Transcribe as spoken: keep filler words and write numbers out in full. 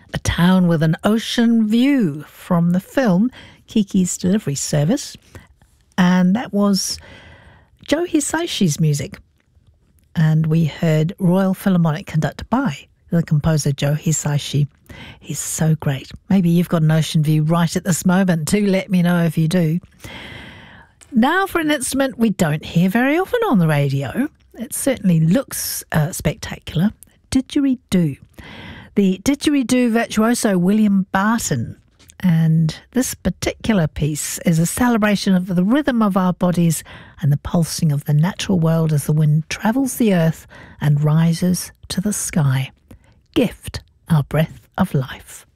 A town with an ocean view from the film Kiki's Delivery Service. And that was Joe Hisaishi music. And we heard Royal Philharmonic conducted by the composer Joe Hisaishi. He's so great. Maybe you've got an ocean view right at this moment. Do let me know if you do. Now for an instrument we don't hear very often on the radio. It certainly looks uh, spectacular. Didgeridoo. The didgeridoo virtuoso William Barton. And this particular piece is a celebration of the rhythm of our bodies and the pulsing of the natural world as the wind travels the earth and rises to the sky. Gift, our breath of life.